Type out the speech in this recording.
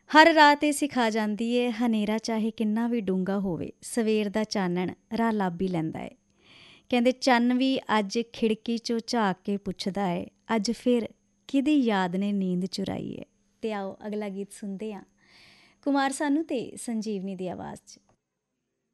ਹਰ ਰਾਤ ਇਹ ਸਿਖਾ ਜਾਂਦੀ ਏ, ਹਨੇਰਾ ਚਾਹੇ ਕਿੰਨਾ ਵੀ ਡੂੰਘਾ ਹੋਵੇ, ਸਵੇਰ ਦਾ ਚਾਨਣ ਰਾਹ ਲੱਭ ਹੀ ਲੈਂਦਾ ਏ। ਕਹਿੰਦੇ ਚੰਨ ਵੀ ਅੱਜ ਖਿੜਕੀ 'ਚੋਂ ਝਾਕ ਕੇ ਪੁੱਛਦਾ ਏ, ਅੱਜ ਫਿਰ ਕਿਹਦੀ ਯਾਦ ਨੇ ਨੀਂਦ ਚੁਰਾਈ ਏ। ਤੇ ਆਓ ਅਗਲਾ ਗੀਤ ਸੁਣਦੇ ਹਾਂ, ਕੁਮਾਰ ਸਾਨੂ ਤੇ ਸੰਜੀਵਨੀ ਦੀ ਆਵਾਜ਼ 'ਚ।